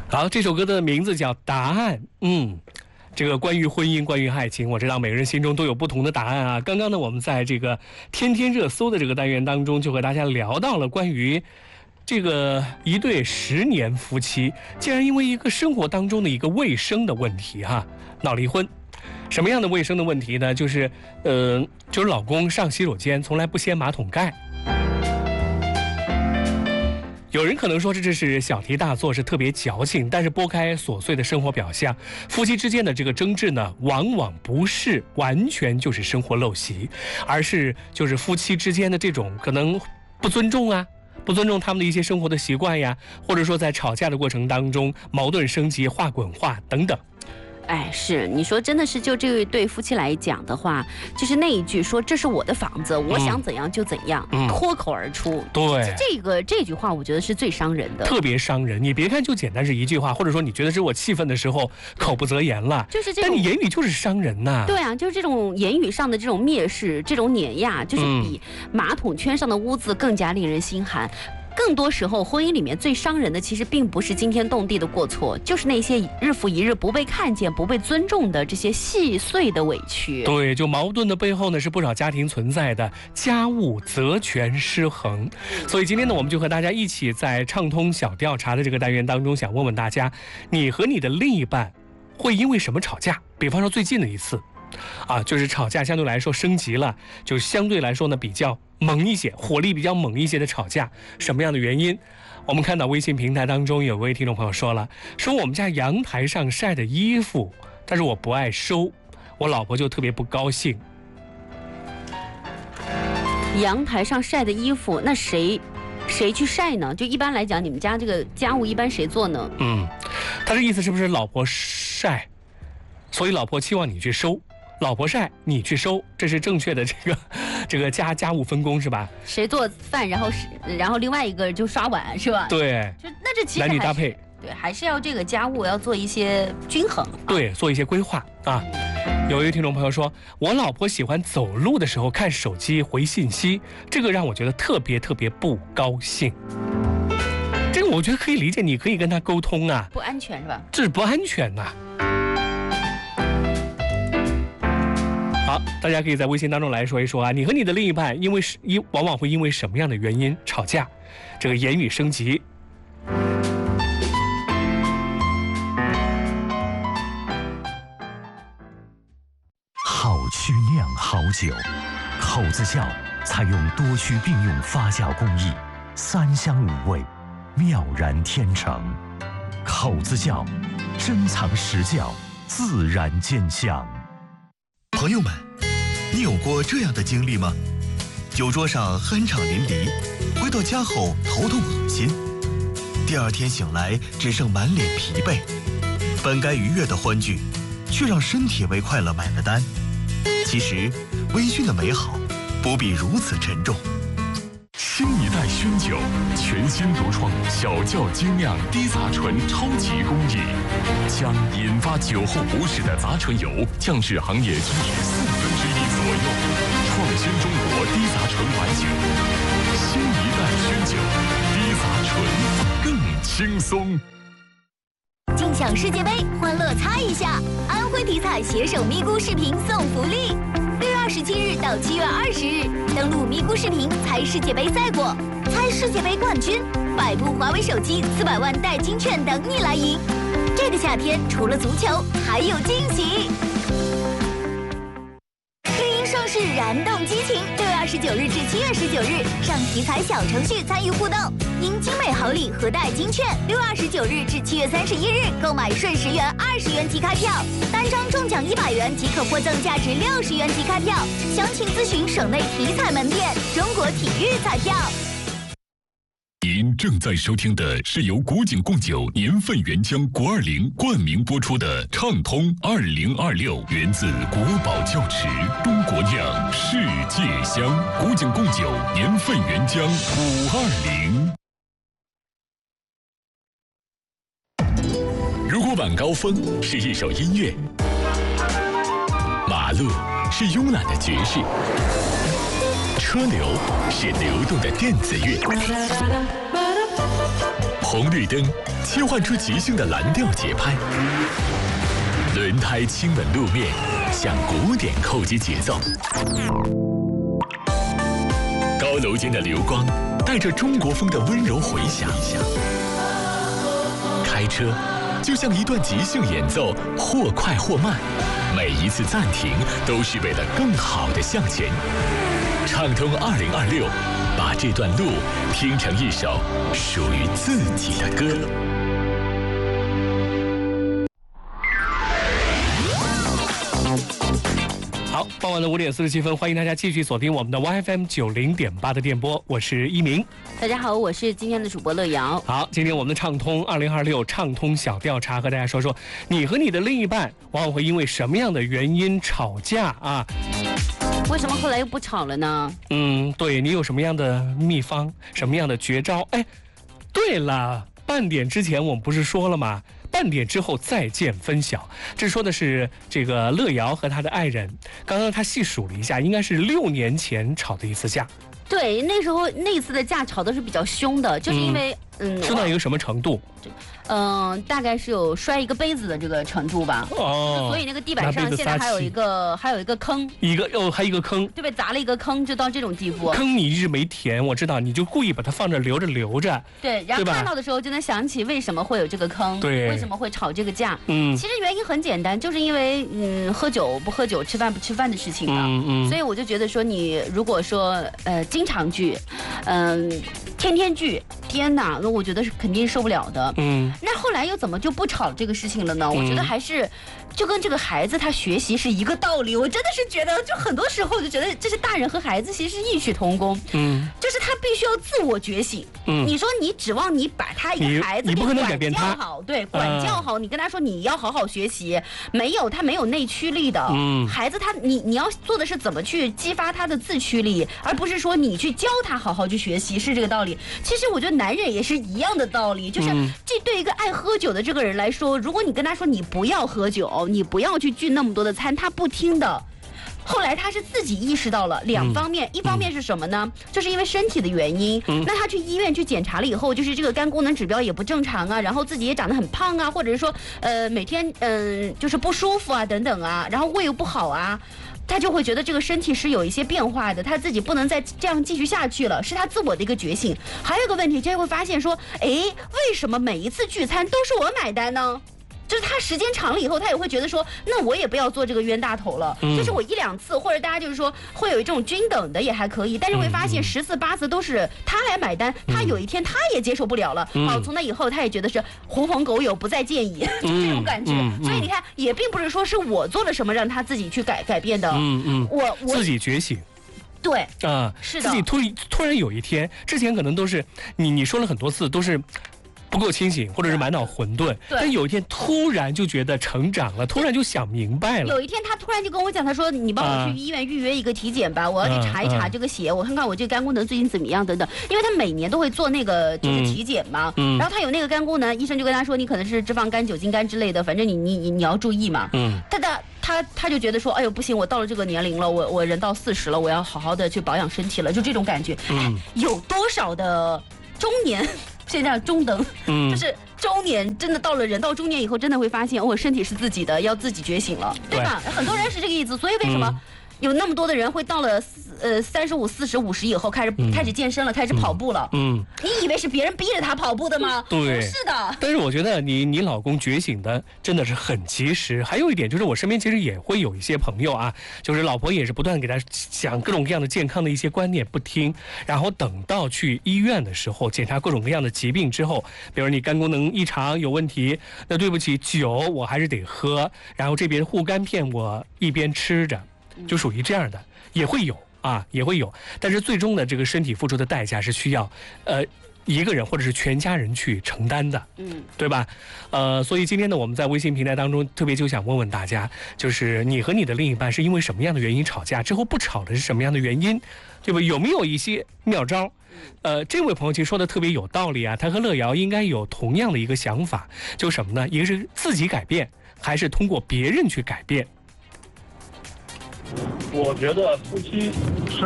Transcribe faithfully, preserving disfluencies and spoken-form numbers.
好，这首歌的名字叫《答案》。嗯，这个关于婚姻，关于爱情，我知道每个人心中都有不同的答案啊。刚刚呢，我们在这个天天热搜的这个单元当中，就和大家聊到了关于这个一对十年夫妻，竟然因为一个生活当中的一个卫生的问题哈、啊，闹离婚。什么样的卫生的问题呢？就是，呃，就是老公上洗手间从来不掀马桶盖。有人可能说这这是小题大做，是特别矫情，但是拨开琐碎的生活表象，夫妻之间的这个争执呢，往往不是完全就是生活陋习，而是就是夫妻之间的这种可能不尊重啊，不尊重他们的一些生活的习惯呀，或者说在吵架的过程当中矛盾升级、话滚话等等。 哎，是你说真的是就这对夫妻来讲的话，就是那一句说这是我的房子，我想怎样就怎样，嗯、脱口而出。 对， 这个这句话我觉得是最伤人的， 特别伤人。你别看就简单是一句话，或者说你觉得是我气愤的时候口不择言了， 就是这种， 但你言语就是伤人呐、啊。 对啊，就是这种言语上的这种蔑视、这种碾压，就是比马桶圈上的污渍更加令人心寒。更多时候，婚姻里面最伤人的，其实并不是惊天动地的过错，就是那些日复一日不被看见、不被尊重的这些细碎的委屈。 对，就矛盾的背后呢，是不少家庭存在的家务责权失衡。所以今天呢，我们就和大家一起在畅通小调查的这个单元当中，想问问大家，你和你的另一半会因为什么吵架？比方说最近的一次。啊，就是吵架相对来说升级了，就相对来说呢比较猛一些，火力比较猛一些的吵架，什么样的原因？我们看到微信平台当中有位听众朋友说了，说我们家阳台上晒的衣服，但是我不爱收，我老婆就特别不高兴。 阳台上晒的衣服，那谁谁去晒呢？就一般来讲，你们家这个家务一般谁做呢？ 嗯，他这意思是不是老婆晒，所以老婆期望你去收？老婆晒，你去收，这是正确的这个这个家家务分工是吧？ 谁做饭，然后是然后另外一个就刷碗是吧？ 对， 就那这其实男女搭配， 对，还是要这个家务要做一些均衡， 对，做一些规划啊。有一位听众朋友说，我老婆喜欢走路的时候看手机回信息，这个让我觉得特别特别不高兴。这个我觉得可以理解，你可以跟他沟通啊， 不安全是吧？ 这是不安全呐、啊。好，大家可以在微信当中来说一说啊，你和你的另一半因为是因往往会因为什么样的原因吵架？这个言语升级。 好曲酿好酒，口子窖采用多区并用发酵工艺，三香五味，妙然天成。口子窖，珍藏实窖，自然兼香。 朋友们，你有过这样的经历吗？酒桌上酣畅淋漓，回到家后头痛恶心，第二天醒来只剩满脸疲惫，本该愉悦的欢聚，却让身体为快乐买了单。其实，微醺的美好不必如此沉重。 新一代熏酒，全新独创小窖精酿低杂醇超级工艺，将引发酒后不适的杂醇油降至行业均值四分之一左右，创新中国低杂醇白酒。新一代熏酒，低杂醇更轻松。 尽享世界杯，欢乐猜一下！安徽体彩携手咪咕视频送福利。六月二十七日到七月二十日，登录咪咕视频猜世界杯赛果，猜世界杯冠军，百部华为手机、四百万代金券等你来赢。这个夏天除了足球，还有惊喜！绿茵盛世，燃动激情。六月二十九日至七月十九日，上体彩小程序参与互动，赢精美好礼和代金券。六月二十九日至七月三十一日，购买顺十元、二十元即开票，单张中奖一百元即可获赠价值六十元即开票。详情咨询省内体彩门店。中国体育彩票。 您正在收听的是由古井贡酒年份原浆国二零冠名播出的《畅通二零二六》，源自国宝窖池，中国酿，世界香。古井贡酒年份原浆五二零。如果晚高峰是一首音乐，马路是慵懒的爵士，车流是流动的电子乐， 红绿灯切换出即兴的蓝调节拍，轮胎亲吻路面，向鼓点扣击节奏。高楼间的流光带着中国风的温柔回响。开车就像一段即兴演奏，或快或慢，每一次暂停都是为了更好的向前。畅通二零二六，把这段路听成一首属于自己的歌。 好，傍晚的五点四十七分，欢迎大家继续锁定我们的 Y F M 九零点八的电波，我是一鸣。 大家好，我是今天的主播乐瑶。 好，今天我们的畅通二零二六畅通小调查，和大家说说你和你的另一半往往会因为什么样的原因吵架啊？ 为什么后来又不吵了呢？ 嗯，对，你有什么样的秘方，什么样的绝招？哎，对了，半点之前我们不是说了吗？半点之后再见分晓，这说的是这个乐瑶和他的爱人。刚刚他细数了一下，应该是六年前吵的一次架。 对，那时候那次的架吵的是比较凶的，就是因为嗯， 凶到一个什么程度？ 嗯、呃，大概是有摔一个杯子的这个程度吧。 哦， 所以那个地板上现在还有一个还有一个坑， 一个哦，还有一个坑， 就被砸了一个坑，就到这种地步。 坑你一直没填，我知道，你就故意把它放着留着留着。 对，然后看到的时候就能想起为什么会有这个坑， 对， 为什么会吵这个架。 嗯， 其实原因很简单，就是因为嗯喝酒不喝酒，吃饭不吃饭的事情嘛。 嗯嗯。 所以我就觉得说，你如果说呃经常聚，嗯、呃、天天聚，天哪，那我觉得是肯定受不了的。 嗯。 那后来又怎么就不吵这个事情了呢？我觉得还是就跟这个孩子他学习是一个道理。我真的是觉得，就很多时候就觉得这是大人和孩子其实是异曲同工。 嗯， 就是他必须要自我觉醒。 嗯， 你说你指望你把他一个孩子你不可能改变他， 管教好，对，管教好，你跟他说你要好好学习，没有，他没有内驱力的。 嗯， 孩子他你你要做的是怎么去激发他的自驱力，而不是说你去教他好好去学习，是这个道理。其实我觉得男人也是一样的道理，就是这对一个爱喝酒的这个人来说，如果你跟他说你不要喝酒，你不要去聚那么多的餐，他不听的。后来他是自己意识到了两方面，嗯、一方面是什么呢？就是因为身体的原因，嗯、那他去医院去检查了以后，就是这个肝功能指标也不正常啊，然后自己也长得很胖啊，或者是说呃每天嗯、呃、就是不舒服啊等等啊，然后胃又不好啊。他就会觉得这个身体是有一些变化的，他自己不能再这样继续下去了，是他自我的一个觉醒。还有一个问题，就会发现说，哎，为什么每一次聚餐都是我买单呢？就是他时间长了以后，他也会觉得说，那我也不要做这个冤大头了。嗯、就是我一两次，或者大家就是说会有这种均等的也还可以，但是会发现十次八次都是他来买单，嗯、他有一天他也接受不了了。嗯、好，从那以后他也觉得是狐朋狗友不再建议，就这种感觉。嗯嗯、所以你看，也并不是说是我做了什么让他自己去改改变的。嗯嗯，我我自己觉醒。 对啊、呃， 是的， 自己突突然有一天，之前可能都是你你说了很多次都是。不够清醒，或者是满脑混沌，但有一天突然就觉得成长了，突然就想明白了。 有一天他突然就跟我讲，他说：“你帮我去医院预约一个体检吧，啊、我要去查一查这个血，我看看我这个肝功能最近怎么样等等。”因为他每年都会做那个就是体检嘛，嗯、然后他有那个肝功能，医生就跟他说：“你可能是脂肪肝、酒精肝之类的，反正你你你你要注意嘛。”嗯，他的他他就觉得说：“哎呦不行，我到了这个年龄了，我我人到四十了，我要好好的去保养身体了。”就这种感觉。嗯，哎、有多少的中年？现在中等，嗯，就是中年，真的到了人到中年以后，真的会发现，我、哦、身体是自己的，要自己觉醒了，对吧？对很多人是这个意思，所以为什么？嗯有那么多的人会到了呃三十五、四十、五十以后开始、嗯、开始健身了，开始跑步了。嗯，你以为是别人逼着他跑步的吗？ 对， 不是的。 但是我觉得你你老公觉醒的真的是很及时。还有一点就是，我身边其实也会有一些朋友啊，就是老婆也是不断给他讲各种各样的健康的一些观念，不听，然后等到去医院的时候检查各种各样的疾病之后，比如你肝功能异常有问题，那对不起，酒我还是得喝，然后这边护肝片我一边吃着。就属于这样的，也会有啊，也会有，但是最终的这个身体付出的代价是需要，呃，一个人或者是全家人去承担的，嗯，对吧？呃，所以今天呢，我们在微信平台当中特别就想问问大家，就是你和你的另一半是因为什么样的原因吵架？之后不吵的是什么样的原因？对吧？有没有一些妙招？呃，这位朋友其实说的特别有道理啊，他和乐瑶应该有同样的一个想法，就是什么呢？一个是自己改变，还是通过别人去改变？ 我觉得夫妻是